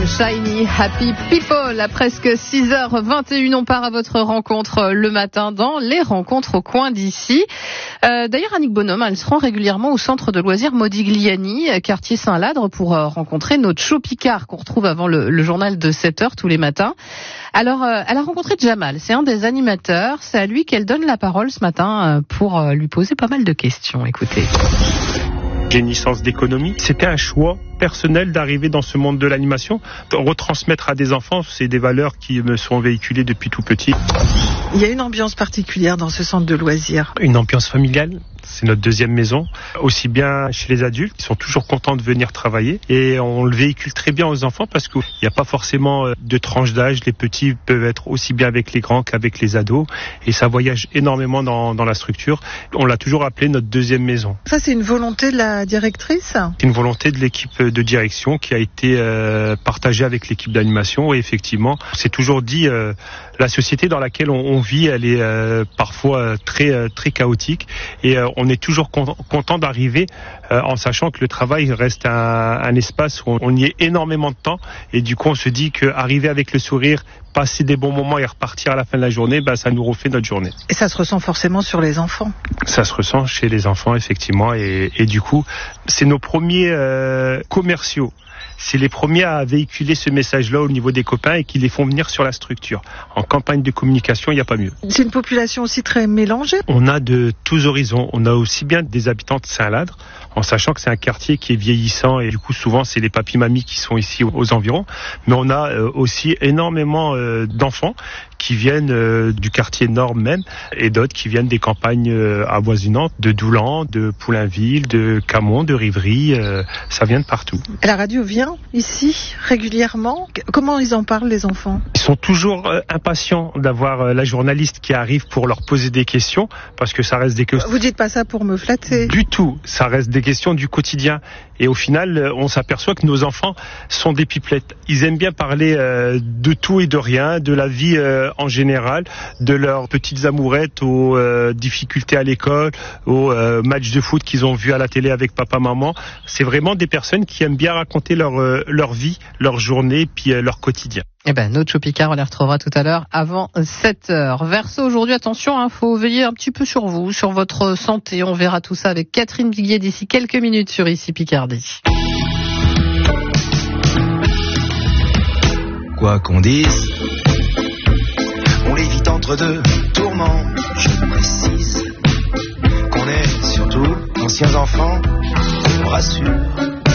Shiny Happy People. À presque 6h21, on part à votre rencontre le matin dans les rencontres au coin d'ici. D'ailleurs, Annick Bonhomme, elle se rend régulièrement au centre de loisirs Modigliani, quartier Saint-Ladre, pour rencontrer notre show Picard qu'on retrouve avant le journal de 7h tous les matins. Alors, elle a rencontré Jamal, c'est un des animateurs. C'est à lui qu'elle donne la parole ce matin pour lui poser pas mal de questions. Écoutez. J'ai une licence d'économie. C'était un choix personnel d'arriver dans ce monde de l'animation. Retransmettre à des enfants, c'est des valeurs qui me sont véhiculées depuis tout petit. Il y a une ambiance particulière dans ce centre de loisirs. Une ambiance familiale. C'est notre deuxième maison, aussi bien chez les adultes, qui sont toujours contents de venir travailler. Et on le véhicule très bien aux enfants parce qu'il n'y a pas forcément de tranche d'âge. Les petits peuvent être aussi bien avec les grands qu'avec les ados. Et ça voyage énormément dans la structure. On l'a toujours appelé notre deuxième maison. Ça, c'est une volonté de la directrice ? C'est une volonté de l'équipe de direction qui a été partagée avec l'équipe d'animation. Et effectivement, c'est toujours dit, la société dans laquelle on vit, elle est parfois très chaotique. Et on est toujours content d'arriver en sachant que le travail reste un espace où on y est énormément de temps et du coup on se dit qu'arriver avec le sourire, passer des bons moments et repartir à la fin de la journée, ça nous refait notre journée. Et ça se ressent forcément sur les enfants. Ça se ressent chez les enfants effectivement et du coup c'est nos premiers commerciaux. C'est les premiers à véhiculer ce message-là au niveau des copains et qui les font venir sur la structure. En campagne de communication, il n'y a pas mieux. C'est une population aussi très mélangée. On a de tous horizons. On a aussi bien des habitants de Saint-Ladre, en sachant que c'est un quartier qui est vieillissant et du coup souvent c'est les papis-mamies qui sont ici aux environs. Mais on a aussi énormément d'enfants qui viennent du quartier nord même et d'autres qui viennent des campagnes avoisinantes, de Doulan, de Poulainville, de Camon, de Rivry. Ça vient de partout. La radio vient ici régulièrement. Comment ils en parlent, les enfants ? Ils sont toujours impatients d'avoir la journaliste qui arrive pour leur poser des questions parce que ça reste des questions. Vous dites pas ça pour me flatter ? Du tout. Ça reste des questions du quotidien. Et au final, on s'aperçoit que nos enfants sont des pipelettes. Ils aiment bien parler de tout et de rien, de la vie en général, de leurs petites amourettes aux difficultés à l'école, aux matchs de foot qu'ils ont vus à la télé avec papa-maman. C'est vraiment des personnes qui aiment bien raconter leur vie, leur journée, puis leur quotidien. Eh ben, notre show Picard, on les retrouvera tout à l'heure avant 7h. Verseau aujourd'hui, attention, faut veiller un petit peu sur vous, sur votre santé. On verra tout ça avec Catherine Viguier d'ici quelques minutes sur Ici Picardie. Quoi qu'on dise, on l'évite entre deux tourments. Je précise qu'on est surtout anciens enfants, on rassure.